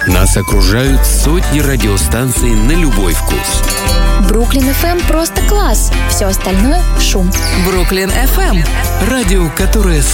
Нас окружают сотни радиостанций на любой вкус. Бруклин FM просто класс. Все остальное — шум. Бруклин FM. Радио, которое